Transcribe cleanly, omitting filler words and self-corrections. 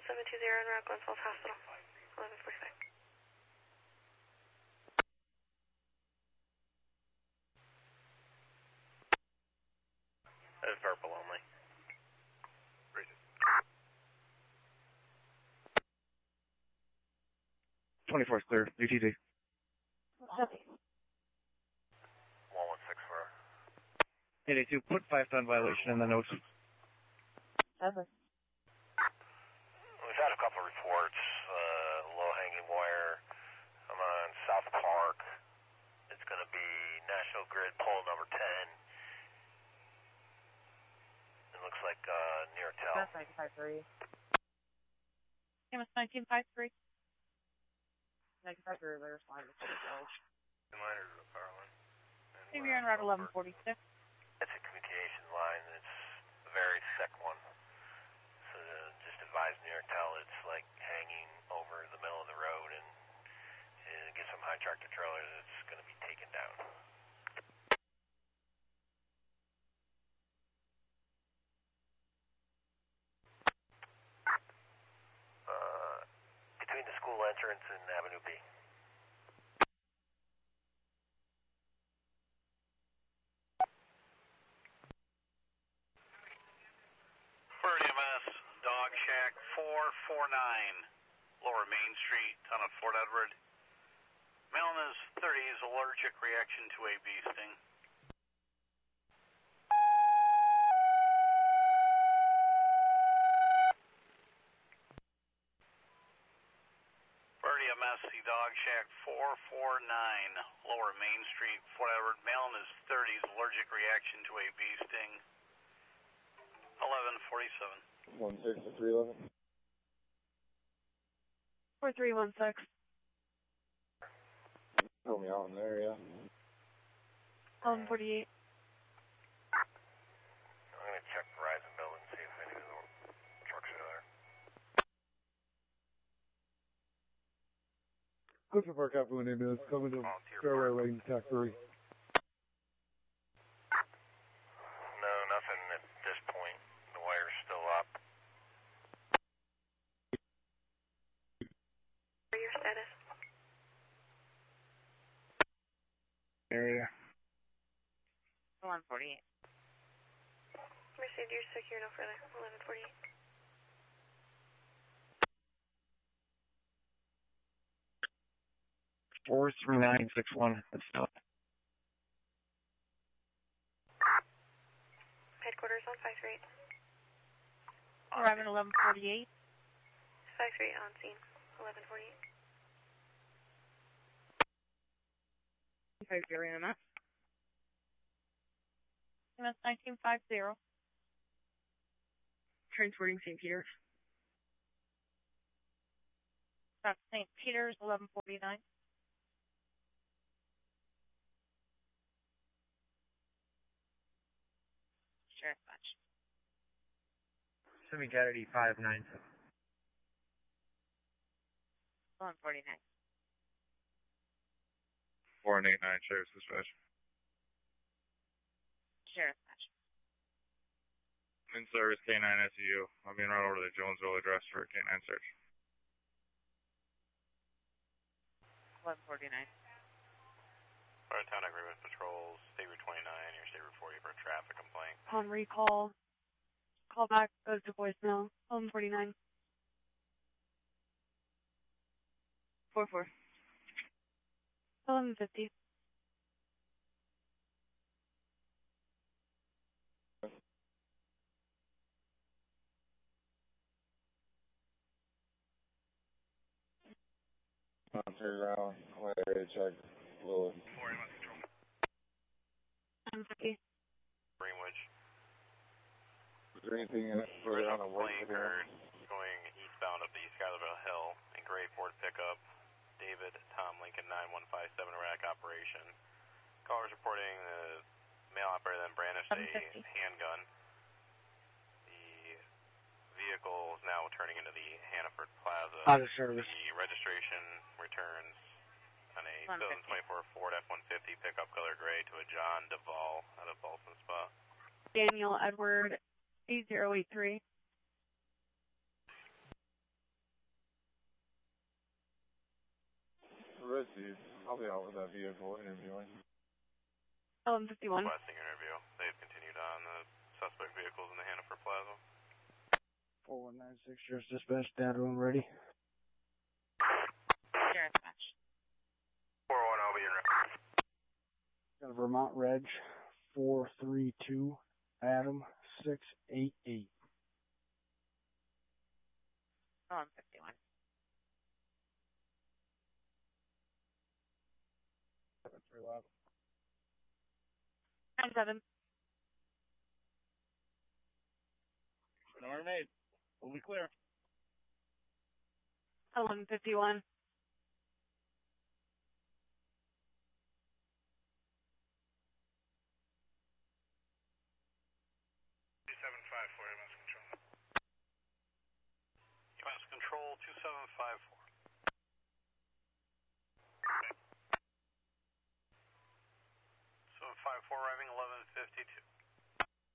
1720 on Route Glen Falls Hospital, 1145. That is purple only. 24 is clear. UTD. 116 for 82, put 5-ton violation in the notes. 7. We've had a couple of reports, low-hanging wire. I'm on South Park. It's going to be National Grid pole number 10. It looks like near Tel. That's 1953. Amos 1953. 1953, there's line to Tel. Miners of the power line. Maybe you're on Route 1146. It's a communication line. It's a very thick one. So just advise New York Tel, it's like hanging over the middle of the road, and get some high tractor trailers. It's going to be taken down. Between the school entrance and Avenue B. EMS, Dog Shack 449, Lower Main Street, town of Fort Edward. Male in his 30s, allergic reaction to a bee sting. EMS, Dog Shack 449, Lower Main Street, Fort Edward. Male in his 30s, allergic reaction to a bee sting. 1147. 16 to 311. 4316. Tell me out in the area. 1148. I'm going to check Verizon building, see if any of the trucks are there. Clifford Park Affluent Ambulance coming to Fairway Lane, Tac 3. No, nothing at this point. The wire's still up. What are your status? Area. 148. Mercedes, you're secure no further, 1148. Four 3961. That's still. Headquarters on 538. Arriving 1148. 538 on scene, 1148. 50 EMS. Amos 1950. Transporting St. Peter. That's St. Peter's 1149. Sheriff Batch. Semi Kennedy 597. 149. 4189, Sheriff's Dispatch. Sheriff Batch. In service, K9 SEU. I'm being run over to the Jonesville address for a K9 search. 1149. Our town agreement patrols, State Route 29, your State Route 40 for a traffic complaint. Upon recall, call back goes to voicemail, 1149. 44. 1150. I'm here around. I'm area check. Lewis. 1150. Greenwich. Is there anything in it further on the work here? Going eastbound up the Schuylerville Hill in gray Ford pickup. David Tom Lincoln 9157 rack operation. Callers reporting the male operator then brandished a handgun. The vehicle is now turning into the Hannaford Plaza. Out of service. The registration returns on a 2024 Ford F-150 pickup color gray to a John Duvall out of Bolson Spa. Daniel Edward 8083. SU. I'll be out with that vehicle interviewing. 1151. Requesting interview. They've continued on. The suspect vehicles in the Hannaford Plaza. 4196, Sheriff's Dispatch, data room ready. Sheriff Dispatch. 4-1, I'll be in. Got a Vermont Reg 432, Adam 688. 1151. 7311. 97. Number made. We'll be clear. 1151. 2754, EMS Control. EMS Control 2754. 754 arriving 1152.